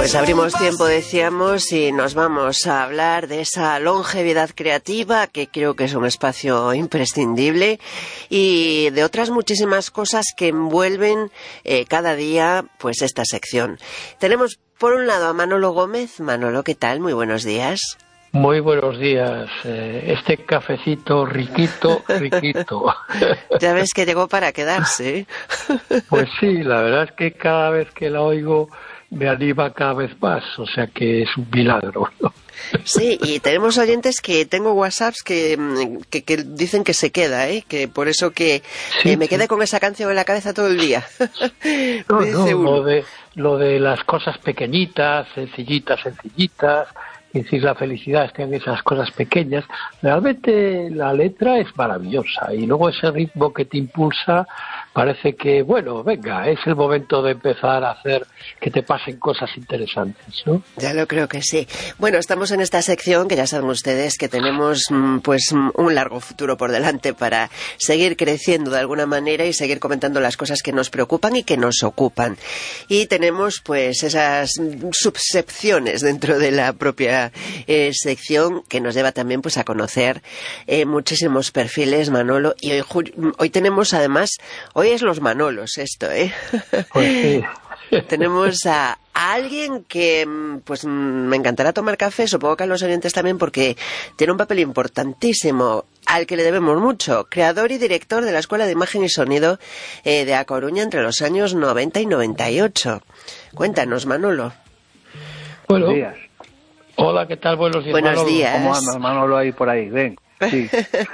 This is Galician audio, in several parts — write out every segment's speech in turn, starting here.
Pues abrimos tiempo, decíamos, y nos vamos a hablar de esa longevidad creativa, que creo que es un espacio imprescindible, y de otras muchísimas cosas que envuelven cada día pues esta sección. Tenemos por un lado a Manolo Gómez. Manolo, ¿qué tal? Muy buenos días. Muy buenos días. Este cafecito riquito. Ya ves que llegó para quedarse, ¿eh? Pues sí, la verdad es que cada vez que la oigo me anima cada vez más, o sea que es un milagro, ¿no? Sí, y tenemos oyentes que tengo WhatsApps que dicen que se queda, ¿eh? Que por eso que me quedé con esa canción en la cabeza todo el día. No, lo de las cosas pequeñitas, sencillitas, es decir, la felicidad está en esas cosas pequeñas. Realmente la letra es maravillosa y luego ese ritmo que te impulsa parece que, bueno, venga, es el momento de empezar a hacer que te pasen cosas interesantes, ¿no? Ya lo creo que sí. Bueno, estamos en esta sección que ya saben ustedes que tenemos pues un largo futuro por delante para seguir creciendo de alguna manera y seguir comentando las cosas que nos preocupan y que nos ocupan. Y tenemos pues esas subsecciones dentro de la propia sección que nos lleva también pues a conocer muchísimos perfiles, Manolo, y hoy tenemos además, hoy es los Manolos esto, ¿eh? Pues sí. Tenemos a alguien que pues me encantará tomar café, supongo que a los oyentes también, porque tiene un papel importantísimo al que le debemos mucho. Creador y director de la Escuela de Imagen y Sonido de A Coruña entre los años 90 y 98. Cuéntanos, Manolo. Buenos días. Hola, ¿qué tal? Buenos días, Buenos Manolo. días. ¿Cómo andas, Manolo, ahí por ahí? Ven. Sí.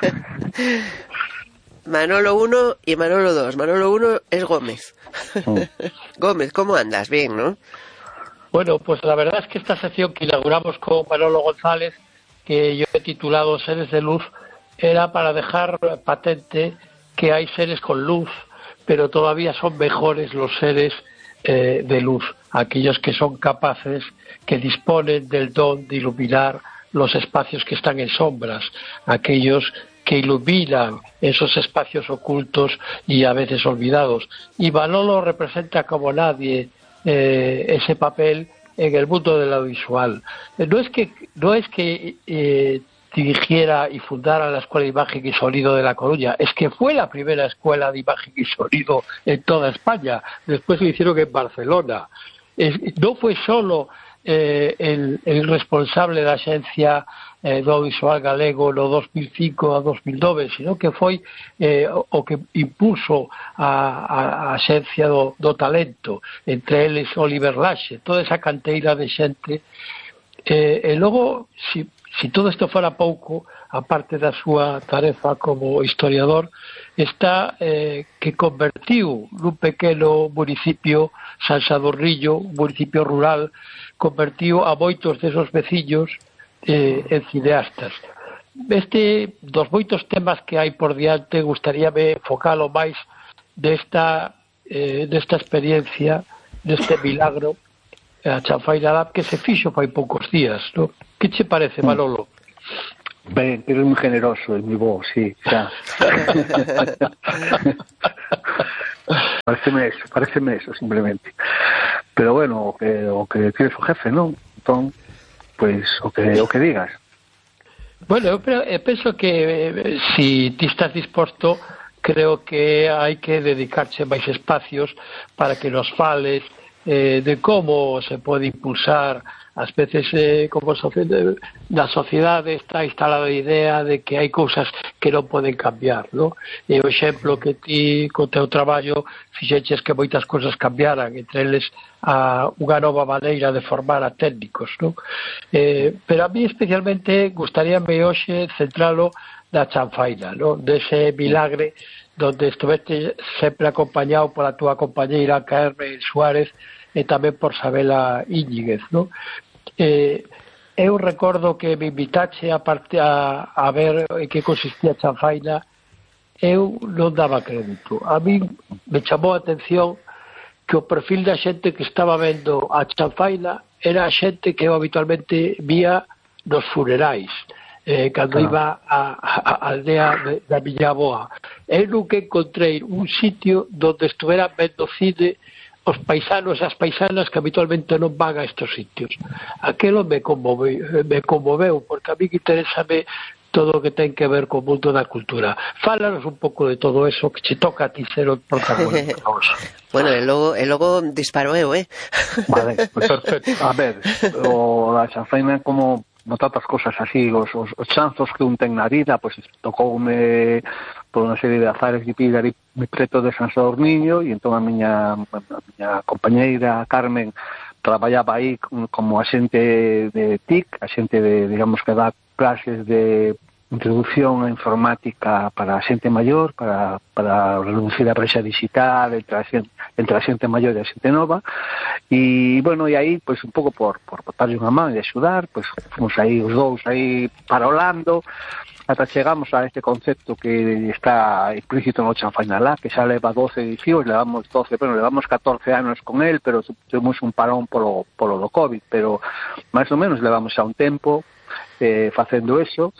Manolo 1 y Manolo 2. Manolo 1 es Gómez. Gómez, ¿cómo andas? Bien, ¿no? Bueno, pues la verdad es que esta sección que inauguramos con Manolo González, que yo he titulado Seres de Luz, era para dejar patente que hay seres con luz, pero todavía son mejores los seres de luz, aquellos que son capaces, que disponen del don de iluminar los espacios que están en sombras, aquellos que iluminan esos espacios ocultos y a veces olvidados. Y Manolo representa como nadie ese papel en el mundo del audiovisual. No es que dirigiera y fundara la Escuela de Imagen y Sonido de La Coruña, es que fue la primera escuela de imagen y sonido en toda España. Después lo hicieron en Barcelona. No fue solo el responsable da Axencia do Audiovisual Galego no 2005 a 2009, sino que foi o que impulso a Axencia do talento, entre eles Oliver Laxe, toda esa canteira de xente. E logo, si todo isto fora pouco, aparte da súa tarefa como historiador, está que convertiu nun pequeno municipio, San Sadurrillo, un municipio rural, convertiu a moitos desos veciños en cineastas. Dos moitos temas que hai por diante, gustaríame focalo máis desta experiencia, deste milagro, a Chanfaina Lab, que se fixo fai poucos días, ¿no? Que che parece, Manolo? Ben, eres moi generoso, es moi bo, sí, xa. Pareceme eso, simplemente. Pero bueno, o que tienes o jefe, non? Entón, pues o que digas. Bueno, eu penso que si ti estás disposto, creo que hai que dedicarse máis espacios para que nos fales de como se pode impulsar. Ás veces como na sociedade está instalada a idea de que hai cousas que non poden cambiar, ¿no? E o exemplo que ti co teu traballo fixeches que moitas cousas cambiaran, entre eles unha nova maneira de formar a técnicos, ¿no? Pero a mí especialmente gustaríame hoxe centralo na Chanfaina, ¿no? Dese milagre donde estuveste sempre acompañado pola túa compañeira Carmen Suárez e tamén por Sabela Íñiguez, ¿no? Eu recordo que me invitaxe a ver en que consistía a Chanfaina. Eu non daba crédito. A mí me chamou a atención que o perfil da xente que estaba vendo a Chanfaina era a xente que eu habitualmente vía nos funerais, cando iba a aldea da miña avoa. Eu nunca encontrei un sitio donde estuvera vendo cine os paisanos e as paisanas que habitualmente non van a estes sitios. Aquilo me conmoveu, porque a mí interésame todo o que ten que ver co mundo da cultura. Fálanos un pouco de todo eso que che toca a ti ser o protagonista. Bueno, e logo disparo eu, Vale, pues, a ver, a chanfaina como tantas cosas así, os chanzos que un ten na vida, pues tocoume por unha serie de azares de vida moi preto de San Sadurniño, e entón a miña compañeira Carmen traballaba aí como axente de TIC, axente de, digamos, que dá clases de introducción á informática para a xente maior, para reducir a brecha digital entre a xente maior e a xente nova. E, bueno, e aí, pois, un pouco por botarlle unha man e axudar, pois, fomos aí os dous aí parolando, ata chegamos a este concepto que está implícito no Chanfainalá, que xa leva 12 edicións, levamos 14 anos con el, pero tuvimos un parón polo do COVID, pero máis ou menos levamos xa un tempo facendo eso.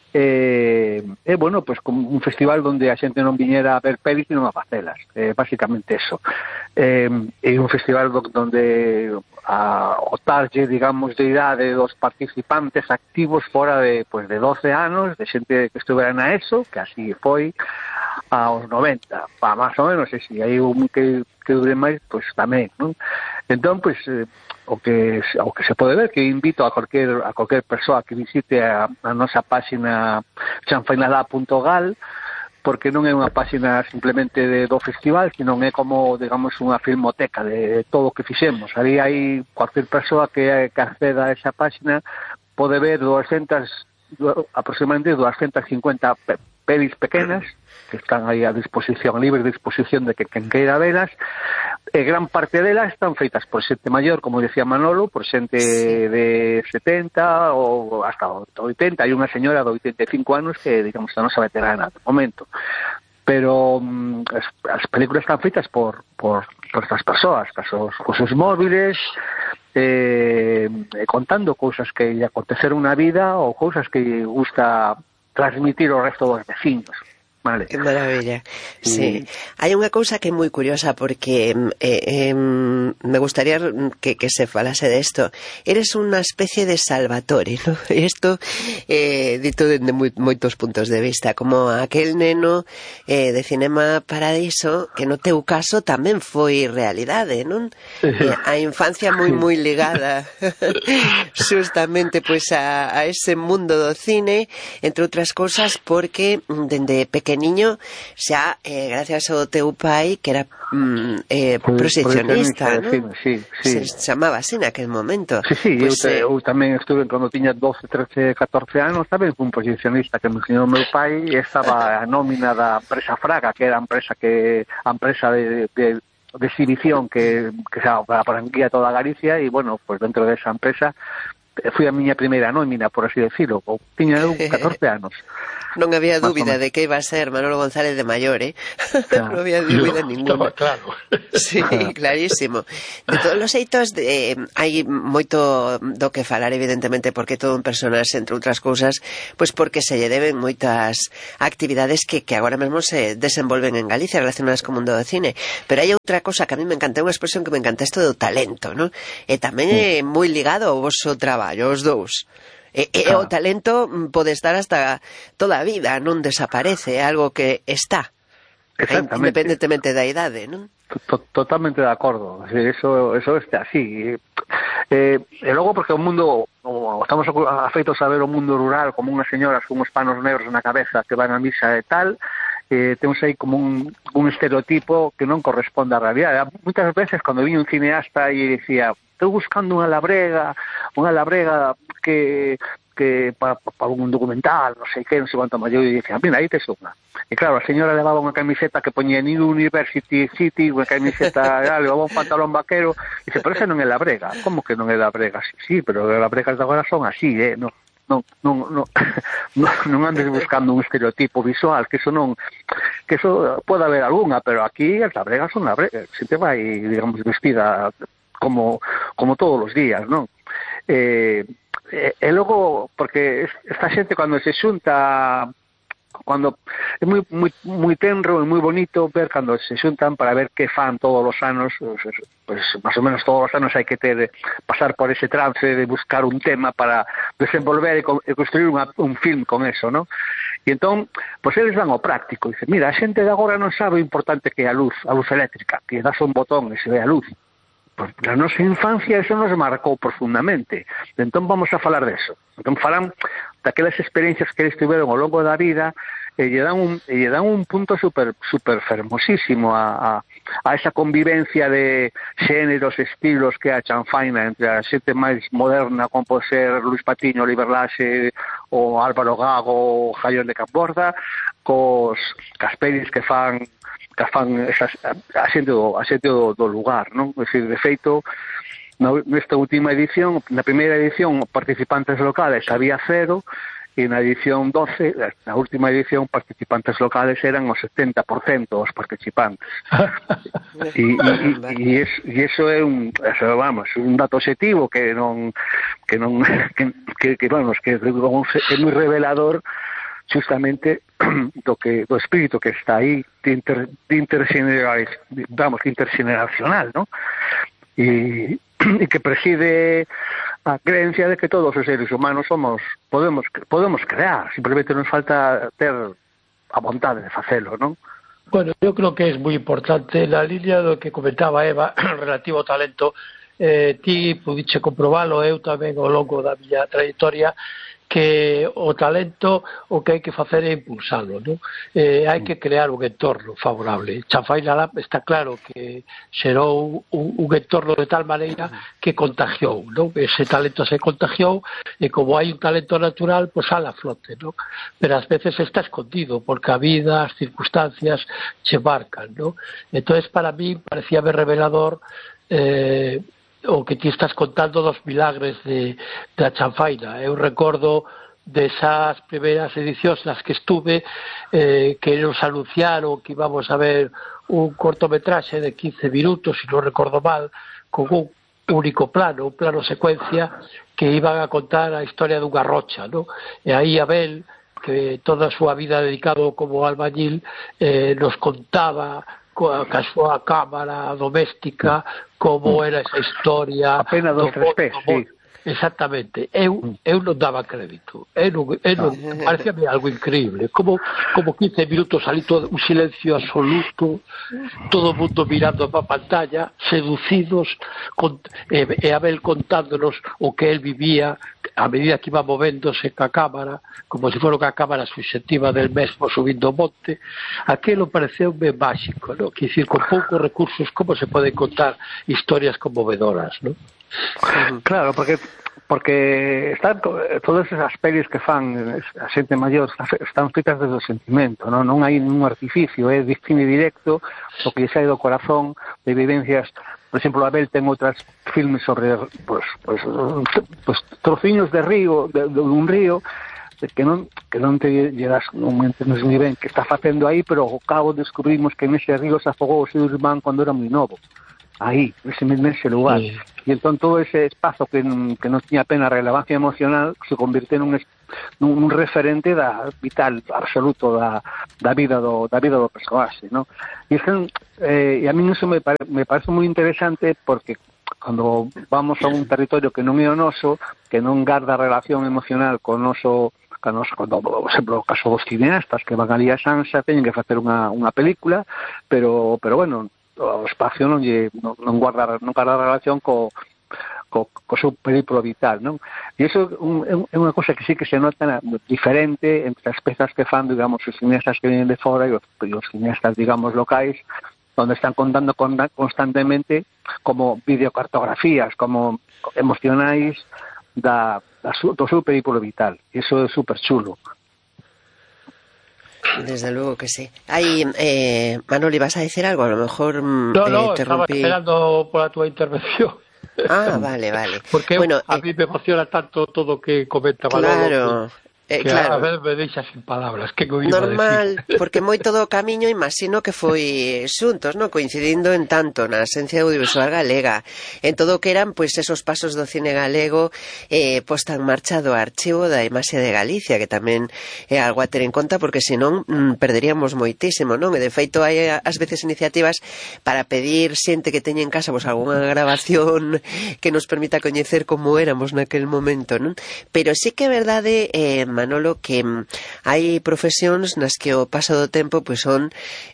Bueno, pues como un festival donde a xente non viñera a ver pelis e non a facelas, básicamente eso. Un festival donde o target, digamos, de idade dos participantes activos fora de 12 anos, de xente que estuvera na ESO, que así foi aos 90, máis ou menos, e se hai un que dure máis, pois tamén, non? Entón, pois, o que se pode ver, que invito a cualquier persoa que visite a nosa páxina chanfainalá.gal, porque non é unha páxina simplemente do festival, sino é como, digamos, unha filmoteca de todo o que fixemos. Ali hai cualquier persoa que acceda a esa páxina pode ver aproximadamente 250 pelis pequenas que están aí a disposición, a libre disposición de que quen queira velas, e gran parte delas están feitas por xente maior, como decía Manolo, por xente de 70 ou hasta 80, hai unha señora de 85 anos que, digamos, a nosa veterana de momento, pero as películas están feitas por estas persoas, cos seus móviles, contando cousas que lle aconteceron na vida ou cousas que gusta transmitir ao resto dos veciños. Vale. Que maravilla. Sí. Hai unha cousa que é moi curiosa porque me gustaría que se falase de esto. Eres unha especie de Salvatore, ¿no? Isto dito dende moitos puntos de vista, como aquel neno de Cinema Paradiso, que no teu caso tamén foi realidade, non? A infancia moi ligada justamente pois a ese mundo do cine, entre outras cousas porque dende pequeniño xa, gracias ao teu pai que era proxeccionista, non? Sí. Se chamaba así naquel momento. Sí, pues, eu tamén estuve cando tiña 12, 13, 14 anos, tamén fui un proxeccionista que me ensinou meu pai, e estaba a nómina da empresa Fraga, que era a empresa de exhibición que xa franquía toda Galicia, e, bueno, pues dentro desa empresa fui a miña primeira nómina, por así decirlo, tiña eu 14 anos. Non había dúbida de que iba a ser Manolo González de maior, Claro. Non había dúbida ninguna. Claro. Sí, clarísimo. De todos os xeitos, hai moito do que falar, evidentemente, porque todo un personaxe, entre outras cousas, pois porque se lle deben moitas actividades que agora mesmo se desenvolven en Galicia relacionadas co mundo do cine. Pero hai outra cosa que a mí me encanta, unha expresión que me encanta, isto do talento, non? E tamén é moi ligado ao vosso traballo, os dous. O talento pode estar hasta toda a vida, non desaparece, é algo que está, independentemente da idade, non? Totalmente de acordo, eso está así. E logo porque o mundo, estamos afeitos a ver o mundo rural como unhas señoras con uns panos negros na cabeza que van a misa e tal, temos aí como un estereotipo que non corresponde á realidade. Muitas veces cando viña un cineasta e dicía, estou buscando unha labrega que para un documental, non sei que, non sei quanto maior, e dicía, mira, aí tes unha. E claro, a señora levaba unha camiseta que poñía New University City, unha camiseta, levaba un pantalón vaquero, e dice, pero esa non é labrega. Como que non é labrega? Sí, pero as labregas de agora son así, non andes buscando un estereotipo visual, que eso pode haber algunha, pero aquí as labregas son labregas, xente vai, digamos, vestida como todos os días, non? E logo, porque esta xente cando se xunta Cuando é moi tenro e moi bonito ver cando se xuntan para ver que fan todos os anos, pues máis ou menos todos os anos hai que pasar por ese trance de buscar un tema para desenvolver e construir un film con eso, ¿no? E entón, pois eles van ao práctico, dicen, mira, a xente de agora non sabe o importante que é a luz eléctrica, que das un botón e se ve a luz. Pois na nosa infancia eso nos marcou profundamente. Entón vamos a falar deso. Entón falan daquelas experiencias que eles tiveron ao longo da vida e lle dan un punto super fermosísimo a esa convivencia de xéneros, estilos que a chanfaina entre a xente máis moderna como pode ser Luis Patiño, Oliver Laxe ou Álvaro Gago ou Jaión de Camborda cas pelis que fan a xente do lugar, non? É dicir, de feito, nesta última edición, na primeira edición, participantes locales había 0, e na edición 12, na última edición, participantes locales eran o 70% dos participantes. E iso é un dato objetivo que é moi revelador justamente do espírito que está aí interxeneracional, ¿no? E que preside a creencia de que todos os seres humanos podemos crear, simplemente nos falta ter a vontade de facelo, ¿no? Bueno, yo creo que es muy importante la línea do que comentaba Eva relativo ao talento. Ti pudiche comprobalo, eu tamén ao longo da miña trayectoria, que o talento o que hai que facer é impulsalo, non? Hai que crear un entorno favorable. Chanfaina Lab está claro que xerou un entorno de tal maneira que contagiou, non? Ese talento se contagiou e como hai un talento natural, pois sale a flote, non? Pero ás veces está escondido porque a vida, as circunstancias che marcan, non? Entón, para mí, parecíame revelador o que ti estás contando dos milagres da chanfaina. Eu recordo desas primeiras edicións nas que estuve que nos anunciaron que íbamos a ver un cortometraxe de 15 minutos, se non recordo mal, con un único plano, un plano secuencia que iban a contar a historia dunha rocha, ¿no? E aí Abel, que toda a súa vida dedicado como albañil, nos contaba coa súa cámara doméstica como era esa historia apenas dos tres pés, sí. Exactamente, eu non daba crédito, parecíame algo increíble, como 15 minutos ali todo un silencio absoluto, todo o mundo mirando para a pantalla, seducidos, e Abel contándonos o que el vivía a medida que iba movéndose ca cámara, como se fora ca cámara subxectiva del mesmo subindo o monte. Aquilo pareceume máxico, ¿no? Que dicir, con poucos recursos, como se poden contar historias conmovedoras, ¿no? Claro, porque están todas esas pelis que fan a xente maior están feitas desde o sentimento, non hai ningún artificio, é cine directo, o que lle sai do corazón, de vivencias. Por exemplo, Abel ten outras filmes sobre trociños de río, de un río, que non te llegas, non entendes moi ben que está facendo aí, pero ao cabo descubrimos que nese río se afogou o seu irmán cando era moi novo. Aí, nese lugar. Sí. E entón todo ese espazo que non tiña apenas relevancia emocional se convirte nun referente vital absoluto da vida do persoaxe, ¿no? E a mí eso me parece moi interesante porque cando vamos a un territorio que non é o noso, que non garda relación emocional con noso, por exemplo, o caso dos cineastas que van ali a Sansa, teñen que facer unha película, pero bueno, o espacio non guarda relación co seu periplo vital, non? E iso é unha cosa que sí que se nota diferente entre as pezas que fan, digamos, os cineastas que vienen de fora e os cineastas, digamos, locais, onde están contando constantemente como videocartografías, como emocionais do seu periplo vital. E iso é super chulo. Desde luego que sí. Ahí, Manoli, ¿vas a decir algo? A lo mejor No, estaba esperando por la tua intervención. Ah, vale. Porque bueno, a mí me emociona tanto todo que comenta Manolo. Claro. Claro. A ver, me deixa sin palabras. Que normal, porque moito do camiño imagino que foi xuntos, non? Coincidindo en tanto na esencia audiovisual galega, en todo o que eran pois esos pasos do cine galego, posta en marcha do Archivo da Imaxe de Galicia, que tamén é algo a ter en conta, porque senón perderíamos moitísimo, non? E de feito hai ás veces iniciativas para pedir xente que teña en casa pois algunha grabación que nos permita coñecer como éramos naquel momento, non? Pero sí que é verdade, Manolo, que hai profesións nas que o paso do tempo pois son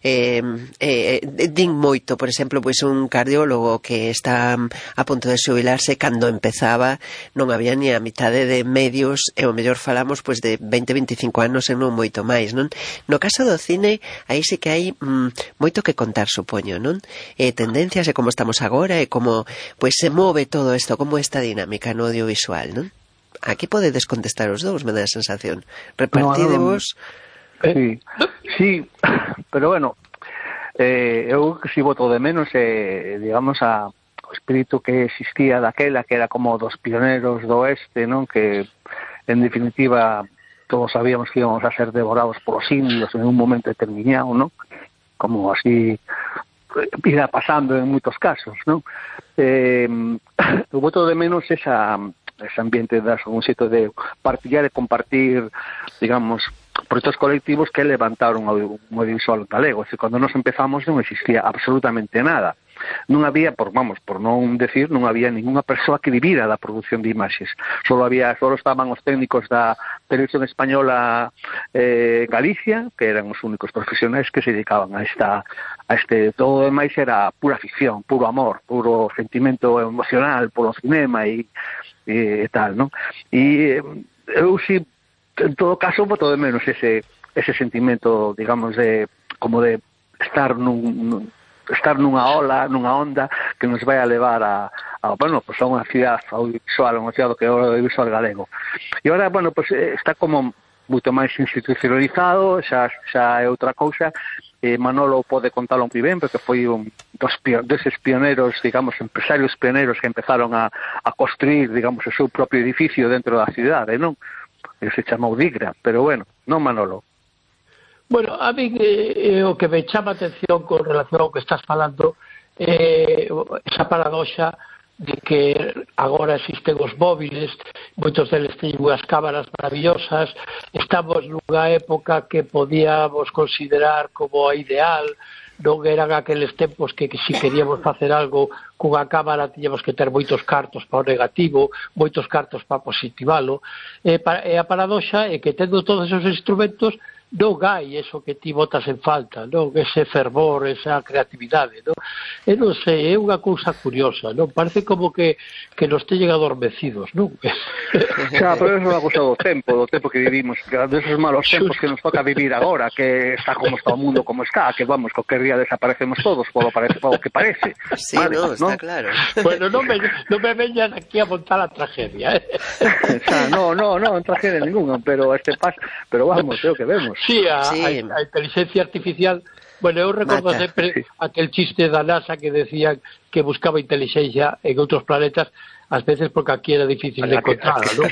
din moito. Por exemplo, pois un cardiólogo que está a punto de xubilarse, cando empezaba non había ni a mitade de medios, e o mellor falamos pois de 20-25 anos e non moito máis, non? No caso do cine, aí sí que hai moito que contar, supoño, non? Tendencias e como estamos agora e como pois se move todo isto, como esta dinámica no audiovisual, non? Aquí podedes contestar os dous, me dá a sensación. Repartidevos. Sí, pero bueno, eu que si voto de menos digamos o espírito que existía daquela, que era como dos pioneros do oeste, non? Que en definitiva todos sabíamos que íbamos a ser devorados polos indios en un momento determinado, non? Como así irá pasando en moitos casos, non? Eu voto de menos ese ambiente un xeito de partillar e compartir, digamos, proxectos colectivos que levantaron o audiovisual galego. Cando nos empezamos non existía absolutamente nada. Non había, por non decir, non había ninguna persoa que vivira da produción de imaxes. Solo estaban os técnicos da Televisión Española Galicia, que eran os únicos profesionais que se dedicaban a este, todo demais era pura ficción, puro amor, puro sentimento emocional polo cinema e tal, non? E eu si, en todo caso, voto de menos ese sentimento, digamos, como de estar nunha ola, nunha onda que nos vai a levar a unha cidade audiovisual, unha cidade que é o audiovisual galego. E agora, está como moito máis institucionalizado, xa é outra cousa. Manolo pode contalo moi ben, porque foi un deses pioneros, digamos, empresarios pioneros que empezaron a construir, digamos, o seu propio edificio dentro da cidade, non? E se chamou Digra, pero bueno, non, Manolo? Bueno, a mí o que me chama a atención con relación ao que estás falando, esa paradoxa de que agora existen os móviles, moitos deles teñen unhas cámaras maravillosas, estamos nunha época que podíamos considerar como a ideal, non eran aqueles tempos que si queríamos facer algo cunha cámara tiñamos que ter moitos cartos para o negativo, moitos cartos para positivalo, e a paradoxa é que tendo todos esos instrumentos non hai eso que ti botas en falta, non? Ese fervor, esa creatividade, non? E non sei, é unha cousa curiosa, non? Parece como que nos teñen adormecidos, non? Xa, pero é unha cousa do tempo que vivimos, desos malos tempos que nos toca vivir agora, que está como está o mundo como está, que vamos, qualquer día desaparecemos todos, polo que parece. Sí, vale, no, está claro. Bueno, non me veñan aquí a montar a tragedia, Xa, no, tragedia ninguna, pero vamos, é o que vemos. Sí, a inteligencia artificial. Bueno, eu recordo sempre aquel chiste da NASA que decían que buscaba inteligencia en outros planetas, ás veces porque aquí era difícil de encontrar, ¿no?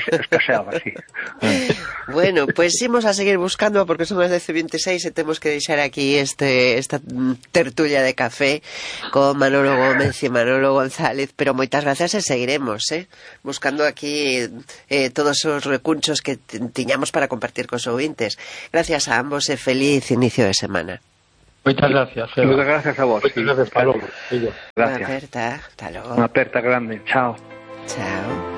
Bueno, pues imos a seguir buscando porque son as 10:26 e temos que deixar aquí esta tertulia de café con Manolo Gómez e Manolo González, pero moitas gracias e seguiremos, buscando aquí todos os recunchos que tiñamos para compartir cos ouvintes. Gracias a ambos e feliz inicio de semana. Moitas gracias. Moitas gracias a vos. Moitas gracias, Paloma. Gracias. Unha aperta, hasta logo. Unha aperta grande, chao. Chao.